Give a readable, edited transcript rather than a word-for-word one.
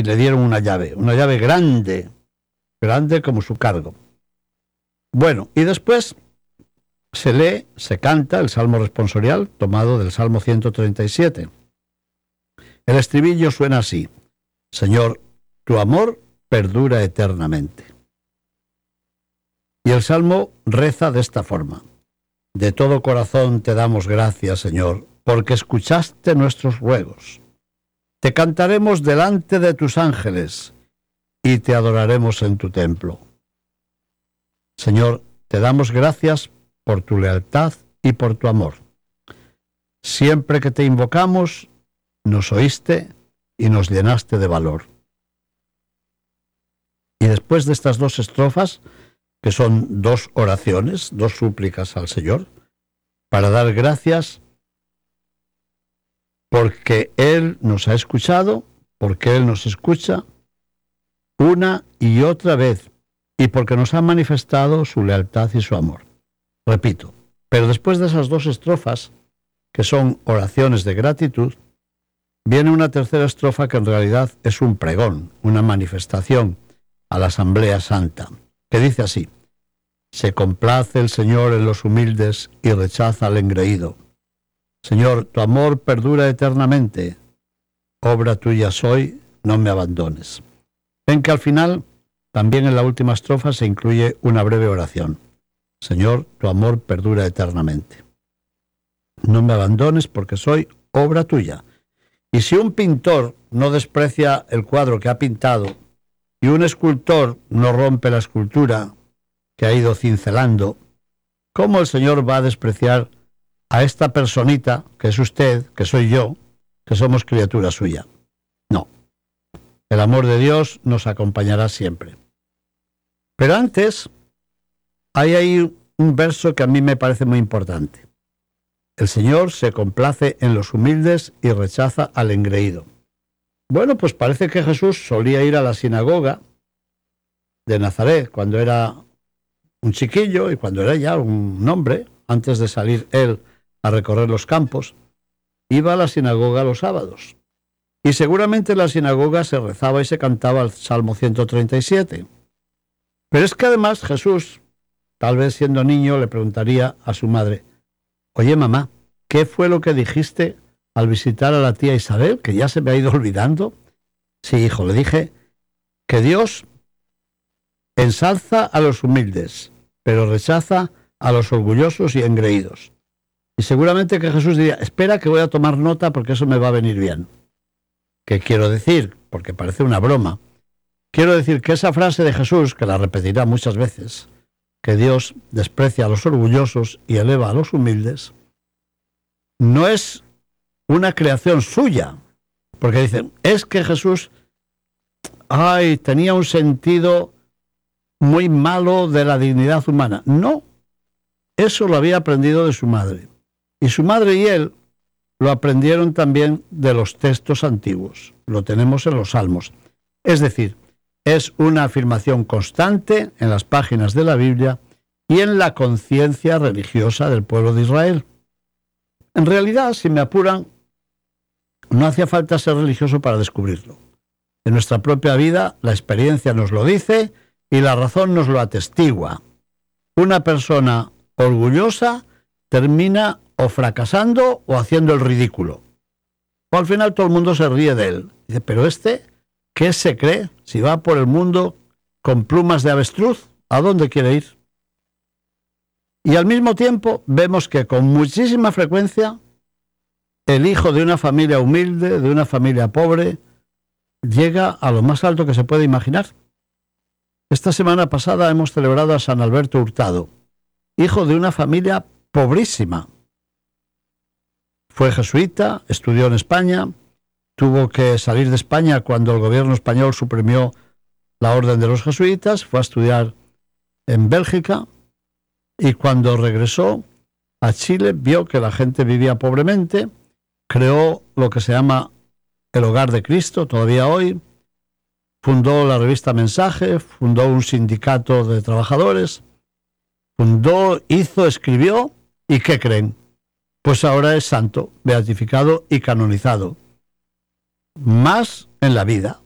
le dieron una llave grande, grande como su cargo. Bueno, y después se canta el Salmo responsorial, tomado del Salmo 137. El estribillo suena así: Señor, tu amor perdura eternamente. Y el Salmo reza de esta forma: de todo corazón te damos gracias, Señor, porque escuchaste nuestros ruegos. Te cantaremos delante de tus ángeles y te adoraremos en tu templo. Señor, te damos gracias por tu lealtad y por tu amor. Siempre que te invocamos, nos oíste y nos llenaste de valor. Y después de estas dos estrofas, que son dos oraciones, dos súplicas al Señor, para dar gracias porque Él nos ha escuchado, porque Él nos escucha una y otra vez, y porque nos ha manifestado su lealtad y su amor. Repito, pero después de esas dos estrofas, que son oraciones de gratitud, viene una tercera estrofa que en realidad es un pregón, una manifestación a la Asamblea Santa, que dice así: se complace el Señor en los humildes y rechaza al engreído. Señor, tu amor perdura eternamente. Obra tuya soy, no me abandones. Ven que al final, también en la última estrofa, se incluye una breve oración. Señor, tu amor perdura eternamente. No me abandones porque soy obra tuya. Y si un pintor no desprecia el cuadro que ha pintado y un escultor no rompe la escultura que ha ido cincelando, ¿cómo el Señor va a despreciar a esta personita, que es usted, que soy yo, que somos criatura suya? No. El amor de Dios nos acompañará siempre. Pero antes, hay ahí un verso que a mí me parece muy importante. El Señor se complace en los humildes y rechaza al engreído. Bueno, pues parece que Jesús solía ir a la sinagoga de Nazaret cuando era un chiquillo y cuando era ya un hombre, antes de salir él a recorrer los campos, iba a la sinagoga los sábados. Y seguramente en la sinagoga se rezaba y se cantaba el Salmo 137. Pero es que además Jesús, tal vez siendo niño, le preguntaría a su madre: oye, mamá, ¿qué fue lo que dijiste al visitar a la tía Isabel, que ya se me ha ido olvidando? Sí, hijo, le dije que Dios ensalza a los humildes, pero rechaza a los orgullosos y engreídos. Y seguramente que Jesús diría: espera que voy a tomar nota porque eso me va a venir bien. ¿Qué quiero decir? Porque parece una broma. Quiero decir que esa frase de Jesús, que la repetirá muchas veces, que Dios desprecia a los orgullosos y eleva a los humildes, no es una creación suya. Porque dicen, es que Jesús tenía un sentido muy malo de la dignidad humana. No, eso lo había aprendido de su madre. Y su madre y él lo aprendieron también de los textos antiguos. Lo tenemos en los Salmos. Es decir, es una afirmación constante en las páginas de la Biblia y en la conciencia religiosa del pueblo de Israel. En realidad, si me apuran, no hacía falta ser religioso para descubrirlo. En nuestra propia vida, la experiencia nos lo dice y la razón nos lo atestigua. Una persona orgullosa termina o fracasando o haciendo el ridículo. O al final todo el mundo se ríe de él. Dice, pero ¿qué se cree? Si va por el mundo con plumas de avestruz, ¿a dónde quiere ir? Y al mismo tiempo vemos que con muchísima frecuencia el hijo de una familia humilde, de una familia pobre, llega a lo más alto que se puede imaginar. Esta semana pasada hemos celebrado a San Alberto Hurtado, hijo de una familia pobrísima. Fue jesuita, estudió en España, tuvo que salir de España cuando el gobierno español suprimió la orden de los jesuitas, fue a estudiar en Bélgica y cuando regresó a Chile vio que la gente vivía pobremente, creó lo que se llama el Hogar de Cristo, todavía hoy, fundó la revista Mensaje, fundó un sindicato de trabajadores, escribió, ¿y qué creen? Pues ahora es santo, beatificado y canonizado. Más en la vida,